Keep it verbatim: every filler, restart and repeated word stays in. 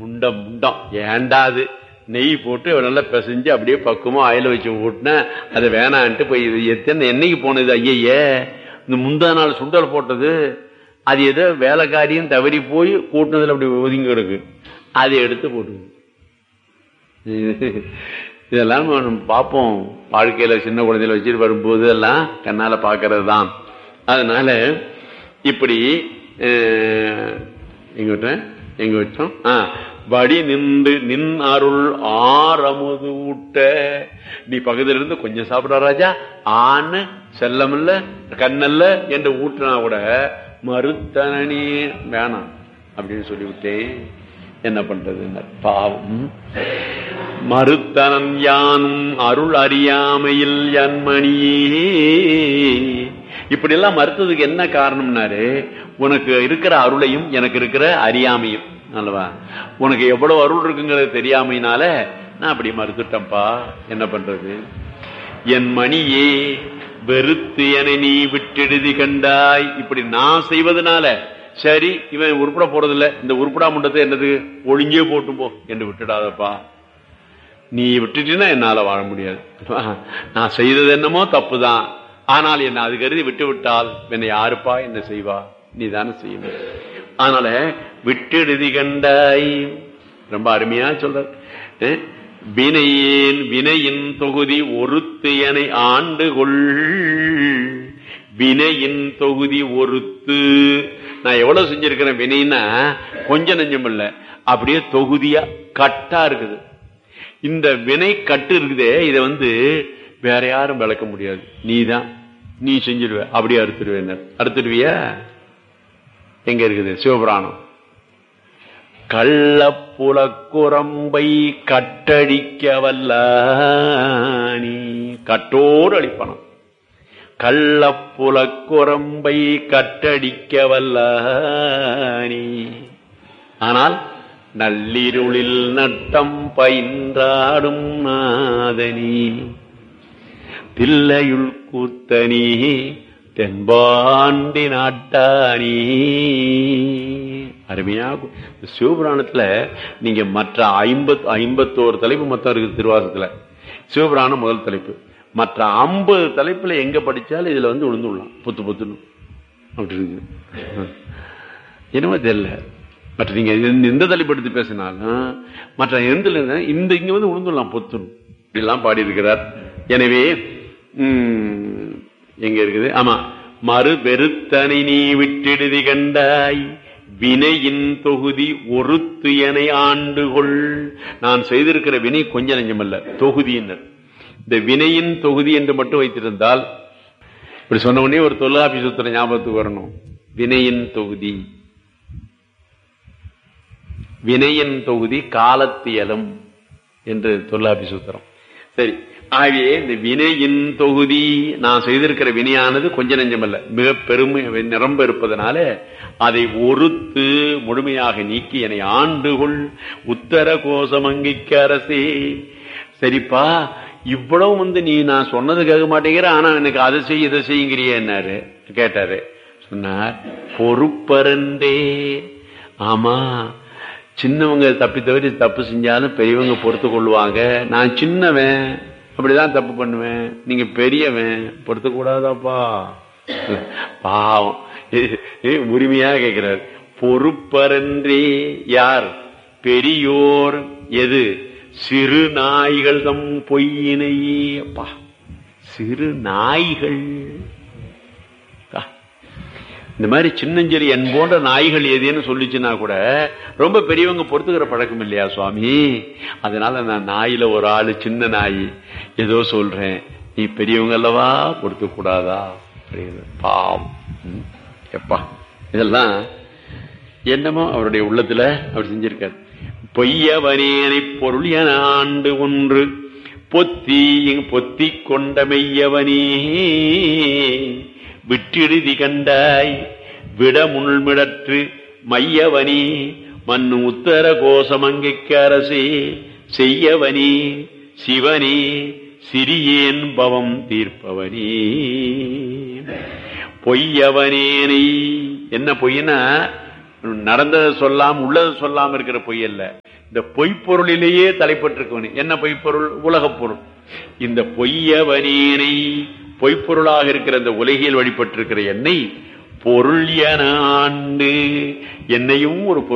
முண்டம் முண்டம் ஏண்டாது நெய் போட்டு நல்லா பிசைஞ்சு அப்படியே பக்குவமா ஆயில வச்சு ஊட்டினா அதை வேணான்ட்டு போய் எத்தனை என்னைக்கு போனது ஐயே இந்த முந்தா நாள் சுண்டல் போட்டது அது ஏதோ வேலைக்காரியும் தவறி போய் கூட்டினதுல அப்படி ஒதுங்கி கிடக்கு அதை எடுத்து போட்டு இதெல்லாம் நம்ம பார்ப்போம் வாழ்க்கையில சின்ன குழந்தையில வச்சுட்டு வரும்போது எல்லாம் கண்ணால பாக்குறது தான். அதனால இப்படி எங்க விட்டேன் எங்க வச்சோம் வடி நின்று நின் அருள் ஆரமுது ஊட்ட நீ பகுதியில இருந்து கொஞ்சம் சாப்பிட ராஜா ஆன்னு செல்லமில்ல கண்ணல்ல என்று ஊட்டினா கூட மறுத்தனே வேணாம் அப்படின்னு சொல்லிவிட்டேன். என்ன பண்றது பாவம் மறுத்தனன் யானும் அருள் அறியாமையில் என்மணியே. இப்படி எல்லாம் மறுத்ததுக்கு என்ன காரணம்னாரு உனக்கு இருக்கிற அருளையும் எனக்கு இருக்கிற அறியாமையும் அல்லவா. உனக்கு எவ்வளவு அருள் இருக்குங்கிறது தெரியாமையினால நான் அப்படி மறுத்துட்டேன்ப்பா. என்ன பண்றது என் மணியே வெறுத்து என நீ விட்டெழுதி கண்டாய். இப்படி நான் செய்வதனால சரி இவன் உருப்பட போறதில்லை இந்த உருப்படா முண்டத்தை என்னது ஒளிஞ்சே போட்டும் போ என்று விட்டுடாதப்பா. நீ விட்டுட்டீன்னா என்னால வாழ முடியாது. நான் செய்தது என்னமோ தப்புதான் ஆனால் என்ன அது கருதி விட்டு விட்டால் என்னை யாருப்பா என்ன செய்வா நீ தானே செய்யணும். அதனால விட்டெழுதி கண்டாய் ரொம்ப அருமையா சொல்ற. வினையேன் வினையின் தொகுதி ஒருத்து என ஆண்டு கொள். வினையின் தொகுதி ஒருத்து நான் எவ்வளவு செஞ்சிருக்கிறேன் வினைன்னா கொஞ்சம் நெஞ்சம் இல்ல அப்படியே தொகுதியா கட்டா இருக்குது. இந்த வினை கட்டு இருக்குதே இதை வந்து வேற யாரும் விளக்க முடியாது. நீதான் நீ செஞ்சிருவ அப்படியே அறுத்துடுவேன். அறுத்துடுவியா எங்க இருக்குது சிவபுராணம். கள்ளப்புலக்குரம்பை கட்டடிக்க வல்ல நீ கட்டோடு அழிப்பனம். கள்ளப்புலக்குரம்பை கட்டடிக்க வல்ல நீ ஆனால் நள்ளிருளில் நட்டம் பயின்றாடும் நாதனி தில்லையுள் கூத்தனி தென்பாண்டி நாட்டானி. அருமையா சிவபுராணத்துல நீங்க மற்ற ஐம்பத் ஐம்பத்தோரு தலைப்பு மொத்தம் இருக்கு திருவாசத்துல. சிவபுராணம் முதல் தலைப்பு. மற்ற ஐம்பது தலைப்புல எங்க படிச்சாலும் இதுல வந்து விழுந்துடலாம் புத்து புத்துன்னு அப்படி இருக்கு. என்னவோ தெரியல மற்ற நீங்க எந்த தலைப்பு எடுத்து பேசினாலும் மற்ற எந்த இந்த இங்க வந்து விழுந்துடலாம் பொத்துன்னு இப்படிலாம் பாடி இருக்கிறார். எனவே உம் எங்க இருக்குது ஆமா மறு வெறுத்தனை நீ விட்டெழுதி கண்டாய் வினையின் தொகுதி ஒருத்து என ஆண்டுகொள். நான் செய்திருக்கிற வினை கொஞ்ச நெஞ்சமல்ல தொகுதியினர். இந்த வினையின் தொகுதி என்று மட்டும் வைத்திருந்தால் இப்படி சொன்ன உடனே ஒரு தொல்லாபி சூத்திர ஞாபகத்துக்கு வரணும். வினையின் தொகுதி வினையின் தொகுதி காலத்தியலும் என்று தொல்லாபி சூத்திரம். சரி ஆகவே இந்த வினையின் தொகுதி நான் செய்திருக்கிற வினையானது கொஞ்ச நெஞ்சமல்ல மிக பெருமை நிரம்ப இருப்பதனால அதை ஒருத்து முழுமையாக நீக்கி என்னை ஆண்டுகொள் உத்தர கோசமங்கிக்கு அரசே. சரிப்பா இவ்வளவு வந்து நீ நான் சொன்னது கேட்க மாட்டேங்கிற ஆனா எனக்கு அதை செய்ய இதை செய்யுங்கிறிய என்னாரு கேட்டாரு. சொன்னார் பொறுப்பரண்டே. ஆமா சின்னவங்க தப்பி தவிர தப்பு செஞ்சாலும் பெரியவங்க பொறுத்து கொள்வாங்க. நான் சின்னவன் அப்படிதான் தப்பு பண்ணுவேன் நீங்க பெரியவன் பொறுத்து கூடாதாப்பா. பாவம் உரிமையா கேட்கிறார். பொறுப்பரன்றே யார் பெரியோர் எது சிறு நாய்கள் தம் பொய்யினையே. அப்பா சிறு நாய்கள் இந்த மாதிரி சின்னஞ்செறி என் போன்ற நாய்கள் எதுன்னு சொல்லிச்சுன்னா கூட ரொம்ப பெரியவங்க பொறுத்துக்கிற பழக்கம் இல்லையா சுவாமி. அதனால நான் நாயில ஒரு ஆளு சின்ன நாய் ஏதோ சொல்றேன் நீ பெரியவங்க அல்லவா பொறுத்து கூடாதா. பாவம் எப்பா இதெல்லாம் என்னமோ அவருடைய உள்ளத்துல அவர் செஞ்சிருக்காரு. பொய்யவனேனை பொருள் என ஆண்டு ஒன்று பொத்தி பொத்தி கொண்ட மெய்யவனே விட்டெழுதி கண்டாய் விட முள்மிடற்று மையவனி மண்ணு உத்தர கோசமங்கைக்கு அரசே செய்யவனி சிவனி சிறியேன் பவம் தீர்ப்பவனி. பொய்யவனேனை என்ன பொய்னா நடந்ததை சொல்லாம உள்ளதை சொல்லாம இருக்கிற பொய் அல்ல. இந்த பொய்ப்பொருளிலேயே தலைப்பட்டிருக்கவனு என்ன பொய்ப்பொருள்? உலகப் பொருள். இந்த பொய்யவனேனை பொய்ப்பொருளாக இருக்கிற இந்த உலகில் வழிபட்டிருக்கிற என்னை பொருள் என ஆண்டு என்னையும் ஒரு